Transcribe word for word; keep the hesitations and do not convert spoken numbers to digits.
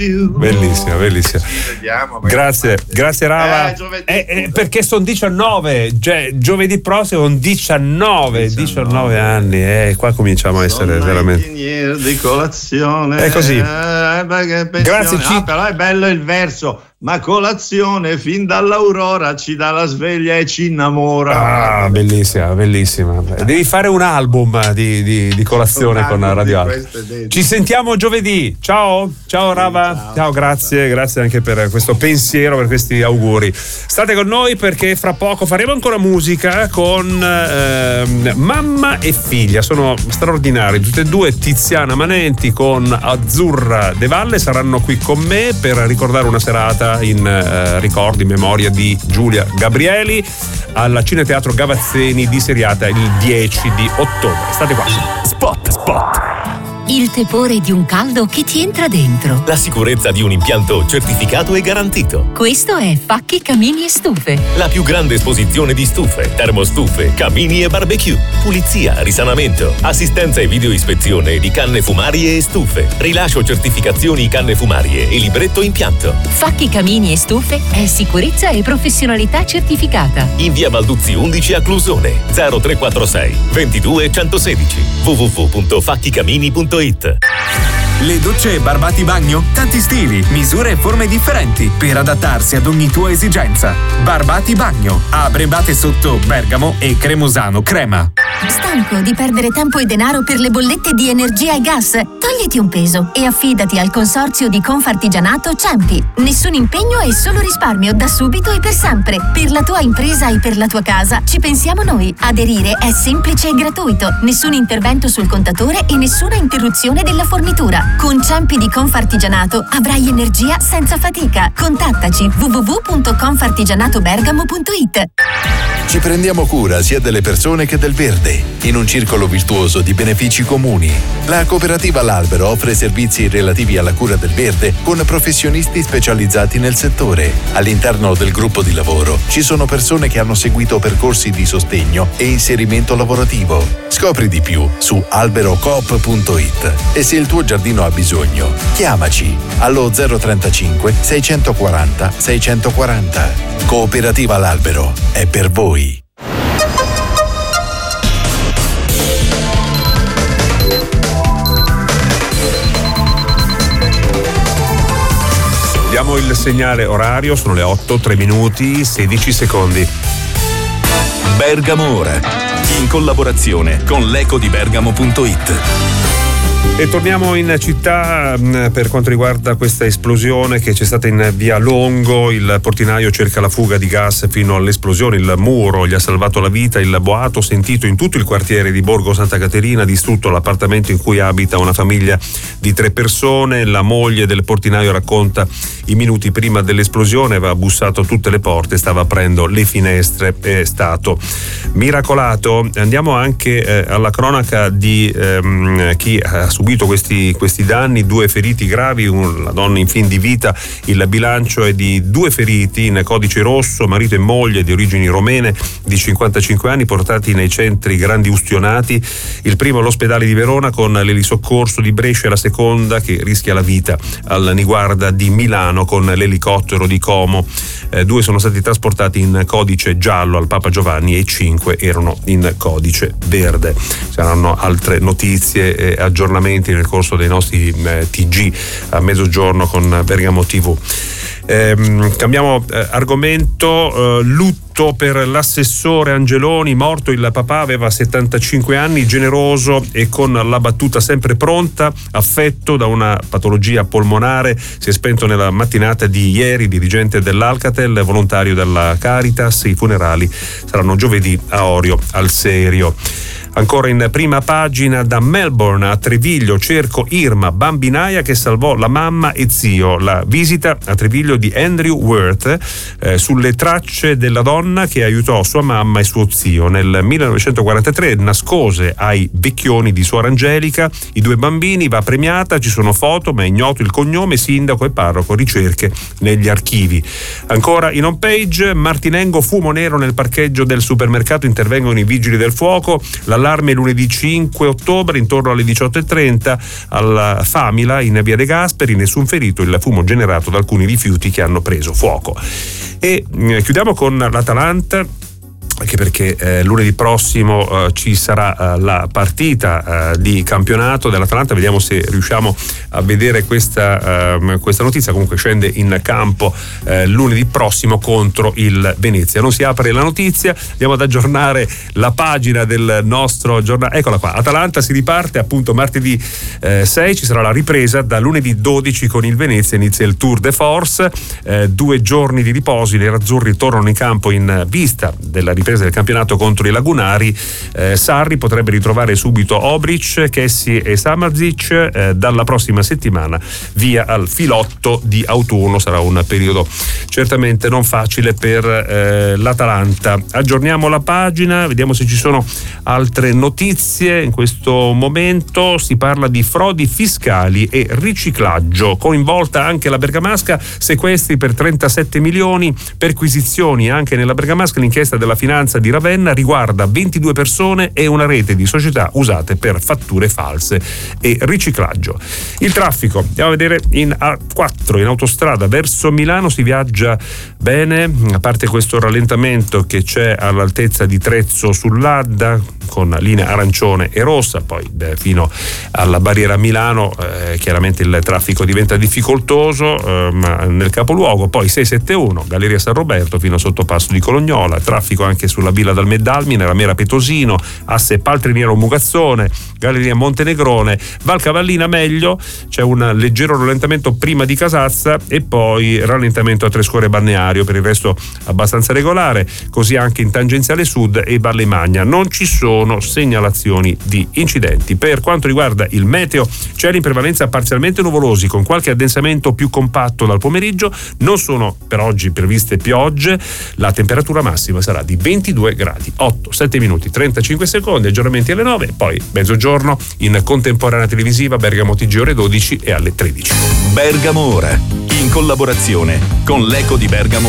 Bellissima, bellissima. Vediamo, grazie, grazie Rava. Eh, giovedì, eh, eh, perché sono diciannove, cioè giovedì prossimo sono diciannove, diciannove anni, eh, qua cominciamo a essere sono veramente ingegnere di colazione. È così. Eh, perché Grazie, ci... ah, però è bello il verso. Ma colazione fin dall'aurora ci dà la sveglia e ci innamora. Ah, bellissima, bellissima. Devi fare un album di, di, di colazione con Radio Alba. Ci sentiamo giovedì. Ciao, ciao Rava. Ciao, ciao, grazie, grazie anche per questo pensiero, per questi auguri. State con noi perché fra poco faremo ancora musica con eh, mamma e figlia. Sono straordinari, tutte e due. Tiziana Manenti con Azzurra De Valle saranno qui con me per ricordare una serata in eh, ricordi, memoria di Giulia Gabrieli al Cineteatro Gavazzeni di Seriata il dieci di ottobre. State qua. Spot, spot. Il tepore di un caldo che ti entra dentro. La sicurezza di un impianto certificato e garantito. Questo è Facchi Camini e Stufe. La più grande esposizione di stufe, termostufe, camini e barbecue. Pulizia, risanamento, assistenza e videoispezione di canne fumarie e stufe. Rilascio certificazioni canne fumarie e libretto impianto. Facchi Camini e Stufe è sicurezza e professionalità certificata. In via Balduzzi undici a Clusone. zero tre quattro sei ventidue centosedici. w w w punto facchi camini punto it. Le docce Barbati Bagno? Tanti stili, misure e forme differenti per adattarsi ad ogni tua esigenza. Barbati Bagno, a Brembate sotto Bergamo e Cremosano Crema. Stanco di perdere tempo e denaro per le bollette di energia e gas? Togliti un peso e affidati al consorzio di Confartigianato Ciampi. Nessun impegno e solo risparmio da subito e per sempre. Per la tua impresa e per la tua casa ci pensiamo noi. Aderire è semplice e gratuito. Nessun intervento sul contatore e nessuna interruzione della fornitura. Con Ciampi di Confartigianato avrai energia senza fatica. Contattaci w w w punto confartigianatobergamo punto it. Ci prendiamo cura sia delle persone che del verde, in un circolo virtuoso di benefici comuni. La cooperativa L'Albero offre servizi relativi alla cura del verde con professionisti specializzati nel settore. All'interno del gruppo di lavoro ci sono persone che hanno seguito percorsi di sostegno e inserimento lavorativo. Scopri di più su alberocoop punto it e se il tuo giardino ha bisogno, chiamaci allo zero trentacinque seicentoquaranta seicentoquaranta. Cooperativa L'Albero è per voi. Diamo il segnale orario, sono le otto, tre minuti, sedici secondi. Bergamo Ora, in collaborazione con l'eco di bergamo punto it. E torniamo in città per quanto riguarda questa esplosione che c'è stata in via Longo. Il portinaio cerca la fuga di gas fino all'esplosione, il muro gli ha salvato la vita, il boato sentito in tutto il quartiere di Borgo Santa Caterina, distrutto l'appartamento in cui abita una famiglia di tre persone. La moglie del portinaio racconta i minuti prima dell'esplosione, aveva bussato a tutte le porte, stava aprendo le finestre, è stato miracolato. Andiamo anche eh, alla cronaca di ehm, chi ha subito questi, questi danni, due feriti gravi, una donna in fin di vita. Il bilancio è di due feriti in codice rosso, marito e moglie di origini romene di cinquantacinque anni, portati nei centri grandi ustionati. Il primo all'ospedale di Verona con l'elisoccorso di Brescia e la seconda che rischia la vita al Niguarda di Milano con l'elicottero di Como. Eh, due sono stati trasportati in codice giallo al Papa Giovanni e cinque erano in codice verde. Saranno altre notizie e aggiornamenti nel corso dei nostri eh, T G a mezzogiorno con Bergamo tivù. Eh, cambiamo eh, argomento. Eh, lutto per l'assessore Angeloni, morto il papà, aveva settantacinque anni, generoso e con la battuta sempre pronta, affetto da una patologia polmonare, si è spento nella mattinata di ieri, dirigente dell'Alcatel, volontario della Caritas. I funerali saranno giovedì a Orio al Serio. Ancora in prima pagina, da Melbourne a Treviglio, cerco Irma, bambinaia che salvò la mamma e zio. La visita a Treviglio di Andrew Worth eh, sulle tracce della donna che aiutò sua mamma e suo zio. Nel millenovecentoquarantatré nascose ai Vecchioni di Suor Angelica i due bambini, va premiata, ci sono foto ma è ignoto il cognome, sindaco e parroco, ricerche negli archivi. Ancora in home page, Martinengo, fumo nero nel parcheggio del supermercato, intervengono i vigili del fuoco, la Allarme lunedì cinque ottobre intorno alle diciotto e trenta alla Famila in via De Gasperi, nessun ferito, il fumo generato da alcuni rifiuti che hanno preso fuoco. E eh, chiudiamo con l'Atalanta, anche perché eh, lunedì prossimo eh, ci sarà eh, la partita eh, di campionato dell'Atalanta. Vediamo se riusciamo a vedere questa, eh, questa notizia. Comunque scende in campo eh, lunedì prossimo contro il Venezia. Non si apre la notizia, andiamo ad aggiornare la pagina del nostro giornale. Eccola qua, Atalanta si riparte appunto martedì eh, sei, ci sarà la ripresa da lunedì dodici con il Venezia, inizia il Tour de Force, eh, due giorni di riposo, i nerazzurri tornano in campo in vista della ripresa del campionato contro i lagunari. eh, Sarri potrebbe ritrovare subito Obric, Kessi e Samardžić eh, dalla prossima settimana via al filotto di autunno. Sarà un periodo certamente non facile per eh, l'Atalanta. Aggiorniamo la pagina, vediamo se ci sono altre notizie. In questo momento si parla di frodi fiscali e riciclaggio, coinvolta anche la Bergamasca, sequestri per trentasette milioni, perquisizioni anche nella Bergamasca. L'inchiesta della finanza di Ravenna riguarda ventidue persone e una rete di società usate per fatture false e riciclaggio. Il traffico, andiamo a vedere in A quattro, in autostrada verso Milano si viaggia bene, a parte questo rallentamento che c'è all'altezza di Trezzo sull'Adda con linea arancione e rossa, poi beh, fino alla barriera Milano eh, chiaramente il traffico diventa difficoltoso eh, ma nel capoluogo. Poi sei sette uno Galleria San Roberto fino a sottopasso di Colognola, traffico anche sulla Villa dal Meddalmi, nella Mera Petosino, asse Paltriniero Mugazzone, Galleria Montenegrone, Valcavallina meglio, c'è un leggero rallentamento prima di Casazza e poi rallentamento a Trescore Balneario, per il resto abbastanza regolare, così anche in tangenziale sud e Valle Magna. Non ci sono segnalazioni di incidenti. Per quanto riguarda il meteo, cieli in prevalenza parzialmente nuvolosi con qualche addensamento più compatto dal pomeriggio, non sono per oggi previste piogge, la temperatura massima sarà di ventidue gradi, otto, sette minuti, trentacinque secondi, aggiornamenti alle nove, poi mezzogiorno in contemporanea televisiva Bergamo T G ore dodici e alle tredici. Bergamo Ora, in collaborazione con l'Eco di Bergamo